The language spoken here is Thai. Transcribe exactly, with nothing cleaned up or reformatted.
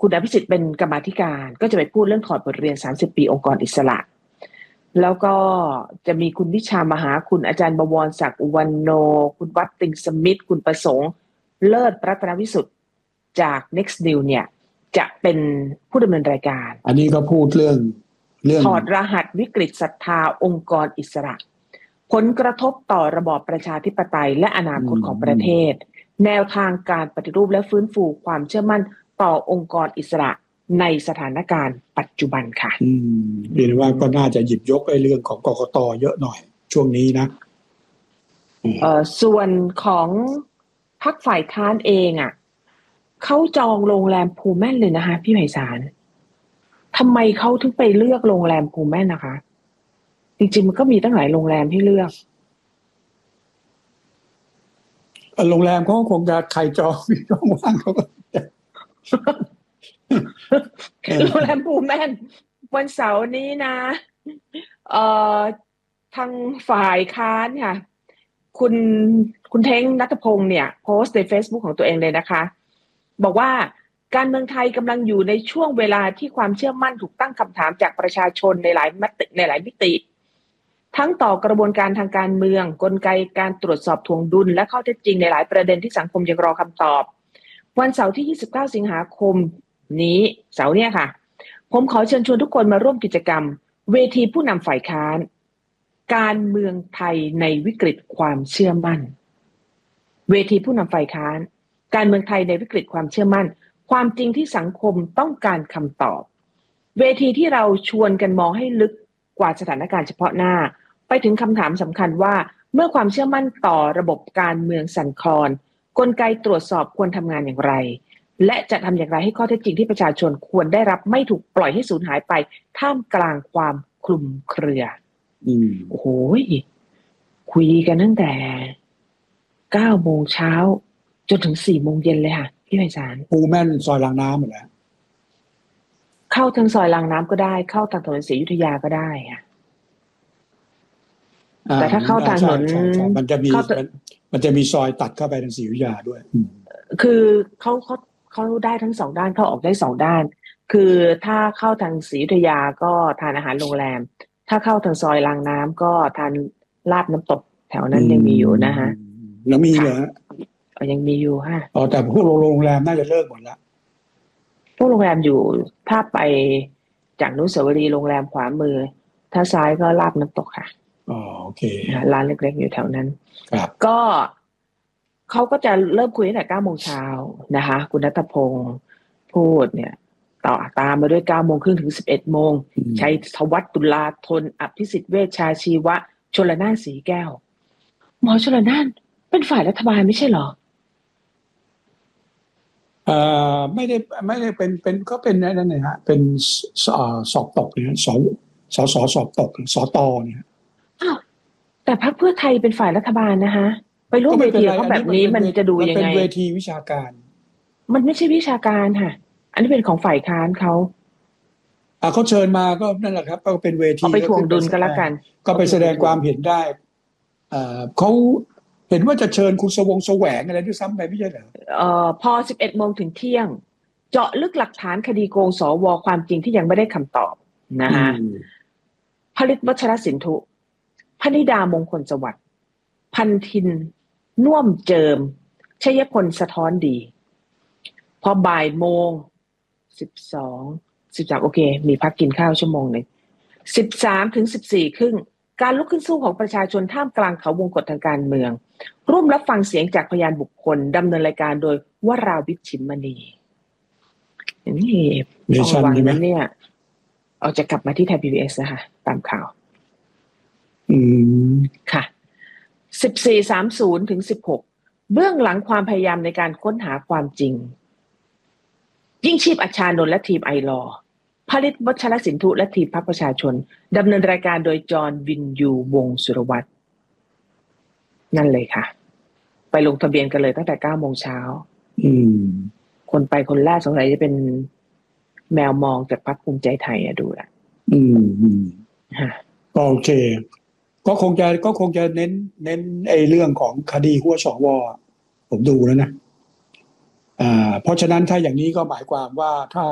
คุณอภิสิทธิ์เป็นกรรมาธิการก็จะไปพูดเรื่องถอดบทเรียนสามสิบปีองค์กรอิสระแล้วก็จะมีคุณวิชามหาคุณอาจารย์บวรศักดิ์อุวันโนคุณวัดติงสมิธคุณประสงค์เลิศรัตนวิสุทธิ์จาก Next New เนี่ยจะเป็นผู้ดำเนินรายการอันนี้ก็พูดเรื่องเรื่องถอดรหัสวิกฤตศรัทธาองค์กรอิสระผลกระทบต่อระบอบประชาธิปไตยและอนาคตของประเทศแนวทางการปฏิรูปและฟื้นฟูความเชื่อมั่นต่อองค์กรอิสระในสถานการณ์ปัจจุบันค่ะอืมเรียนว่าก็น่าจะหยิบยกไอ้เรื่องของกกต.เยอะหน่อยช่วงนี้นะเอ่อส่วนของพรรคฝ่ายค้านเองอ่ะเขาจองโรงแรมภูแม่นเลยนะคะพี่ไพศาลทำไมเขาถึงไปเลือกโรงแรมภูแม่นนะคะจริงๆมันก็มีตั้งหลายโรงแรมที่เลือกโรงแรมเขาคงจะใครจองจองว่างเขาก็โรงแรมภูแม่นวันเสาร์นี้นะเอ่อทางฝ่ายค้านค่ะคุณคุณเท้งณัฐพงศ์เนี่ยโพสต์ใน Facebook ของตัวเองเลยนะคะบอกว่าการเมืองไทยกำลังอยู่ในช่วงเวลาที่ความเชื่อมั่นถูกตั้งคำถามจากประชาชนในหลายมิติในหลายมิติทั้งต่อกระบวนการทางการเมืองกลไกการตรวจสอบทวงดุลและข้อเท็จจริงในหลายประเด็นที่สังคมยังรอคำตอบวันเสาร์ที่ยี่สิบเก้าสิงหาคมนี้เสาร์เนี่ยค่ะผมขอเชิญชวนทุกคนมาร่วมกิจกรรมเวทีผู้นำฝ่ายค้านการเมืองไทยในวิกฤตความเชื่อมั่นเวทีผู้นำฝ่ายค้านการเมืองไทยในวิกฤตความเชื่อมั่นความจริงที่สังคมต้องการคำตอบเวทีที่เราชวนกันมองให้ลึกกว่าสถานการณ์เฉพาะหน้าไปถึงคำถามสำคัญว่าเมื่อความเชื่อมั่นต่อระบบการเมืองสั่นคลอนกลไกตรวจสอบควรทำงานอย่างไรและจะทำอย่างไรให้ข้อเท็จจริงที่ประชาชนควรได้รับไม่ถูกปล่อยให้สูญหายไปท่ามกลางความคลุมเครืออืมโอ้โหคุยกันตั้งแต่เก้าโมงเช้าจนถึงสี่โมงเย็นเลยค่ะพี่ไพศาลภูแม่นซอยรางน้ำหมดแล้วเข้าทางซอยรางน้ำก็ได้เข้าทางถนนศรีอยุธยาก็ได้ค่ะแต่ถ้าเข้าทางถนนมันจะมีมันจะมีซอยตัดเข้าไปทางศรีอยุธยาด้วยคือเขาเขาเขาได้ทั้งสองด้านเขาออกได้สองด้านคือถ้าเข้าทางศรีอยุธยาก็ทานอาหารโรงแรมถ้าเข้าทางซอยรางน้ำก็ทานลาบน้ำตกแถวนั้นยังมีอยู่นะฮะแล้วมีเหรอยังมีอยู่ฮะอ๋อแต่พวกโรงแรมน่าจะเลิกหมดแล้วพวกโรงแรมอยู่ถ้าไปจากนุสาวรีย์โรงแรมขวามือถ้าซ้ายก็ลาบน้ำตกค่ะอ๋อโอเคร้านเล็กๆอยู่แถวนั้นครับก็เขาก็จะเริ่มคุยตั้งแต่เก้าโมงเช้านะคะคุณณัฐพงศ์พูดเนี่ยต่อตามมาด้วยเก้าโมงครึ่งถึงสิบเอ็ดโมงชัยธวัฒน์ตุลาธนอภิสิทธิ์เวชชาชีวะชลน่านสีแก้วหมอชลน่านเป็นฝ่ายรัฐบาลไม่ใช่เหรอเอ่อไม่ได้ไม่ได้เป็นเป็นก็เป็นนั่นนะฮะเป็นสอบตกเนี่ยสสสสอบตกสตเนี่ยอ้าวแต่พรรคเพื่อไทยเป็นฝ่ายรัฐบาลนะคะไปร่วมเวทีเขาแบบนี้มันจะดูยังไงมันเป็นเวทีวิชาการมันไม่ใช่วิชาการค่ะอันนี้เป็นของฝ่ายค้านเขาอ่าเขาเชิญมาก็นั่นแหละครับก็เป็นเวทีเอาไปทวงดุลก็แล้วกันก็ไปแสดงความเห็นได้อ่าเขาเห็นว่าจะเชิญคุณสวงแสวงอะไรด้วยซ้ำไปไม่ใช่เหรอเอ่อพอสิบเอ็ดโมงถึงเที่ยงเจาะลึกหลักฐานคดีโกงสวความจริงที่ยังไม่ได้คำตอบนะฮะผลิตวัชรสินธุพนิดามงคลสวัสดิ์พันทินน่วมเจิมชัยพลสะท้อนดีพอบ่ายโมงสิบสองสิบสามโอเคมีพักกินข้าวชั่วโมงหนึ่งสิบสามถึงสิบสี่ครึ่งการลุกขึ้นสู้ของประชาชนท่ามกลางเขาวงกฏทางการเมืองร่วมรับฟังเสียงจากพยานบุคคลดำเนินรายการโดยวราวิชชิมมณีนี่ต้องระวังนะเนี่ยเอาจะกลับมาที่ไทย พี บี เอส นะคะตามข่าวอืมค่ะสิบสี่สามสิบถึงสิบหกเบื้องหลังความพยายามในการค้นหาความจริงยิ่งชีพอัชชานนท์และทีมไอลอผลิตวัชรสินธุและทีมพรรคประชาชนดำเนินรายการโดยจอห์นวินยูวงศ์สุรวัตรนั่นเลยค่ะไปลงทะเบียนกันเลยตั้งแต่เก้าโมงเช้าอืมคนไปคนแรกสงสัยจะเป็นแมวมองจากพรรคภูมิใจไทยอะดูละอืมอืมฮะโอเคก็คงจะก็คงจะเน้นเน้นไอ้เรื่องของคดีหัวสวผมดูแล้วนะอ่าเพราะฉะนั้นถ้าอย่างนี้ก็หมายความว่าถ้า